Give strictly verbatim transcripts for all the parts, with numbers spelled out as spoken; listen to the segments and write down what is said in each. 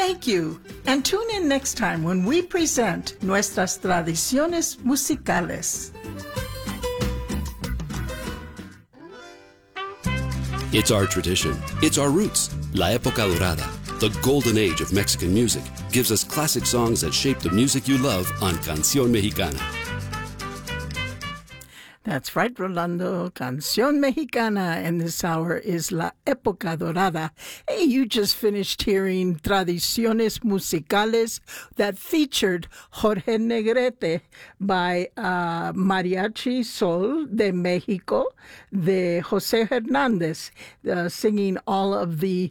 Thank you, and tune in next time when we present nuestras tradiciones musicales. It's our tradition. It's our roots. La Época Dorada, the golden age of Mexican music, gives us classic songs that shape the music you love on Canción Mexicana. That's right, Rolando. Canción Mexicana, and this hour is La Época Dorada. Hey, you just finished hearing Tradiciones Musicales that featured Jorge Negrete by uh, Mariachi Sol de Mexico, de José Hernández, uh, singing all of the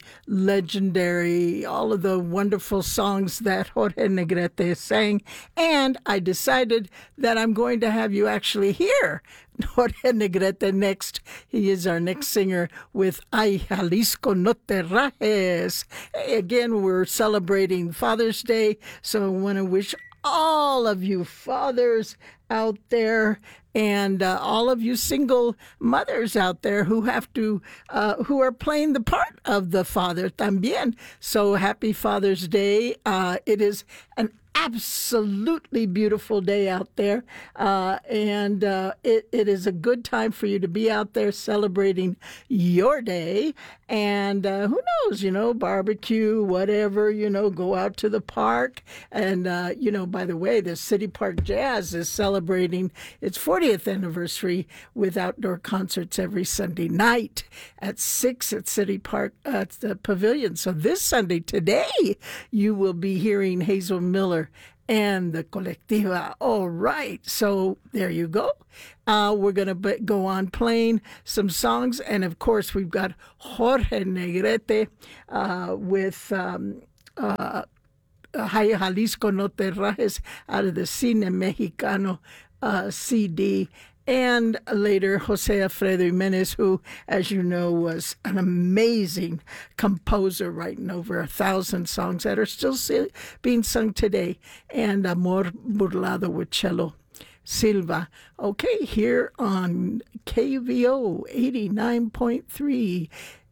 legendary, all of the wonderful songs that Jorge Negrete sang. And I decided that I'm going to have you actually hear Jorge Negrete next. He is our next singer with Ay Jalisco No Te Rajes. Hey, again, we're celebrating Father's Day, so I want to wish all of you fathers out there and uh, all of you single mothers out there who have to, uh, who are playing the part of the father también. So happy Father's Day. Uh, it is an absolutely beautiful day out there, uh, and uh, it, it is a good time for you to be out there celebrating your day. And uh, who knows, you know, barbecue, whatever, you know, go out to the park. And, uh, you know, by the way, the City Park Jazz is celebrating its fortieth anniversary with outdoor concerts every Sunday night at six at City Park, uh, at the Pavilion. So this Sunday, today, you will be hearing Hazel Miller and the Colectiva. All right, so there you go. Uh, we're going to go on playing some songs. And, of course, we've got Jorge Negrete uh, with um, uh, Ay Jalisco No Te Rajes out of the Cine Mexicano uh, C D. And later, Jose Alfredo Jimenez, who, as you know, was an amazing composer, writing over a thousand songs that are still being sung today. And Amor Burlado with Chelo Silva. Okay, here on K V O eighty-nine point three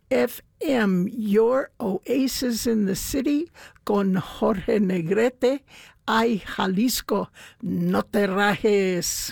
F M, your oasis in the city, con Jorge Negrete, Ay Jalisco, No Te Rajes.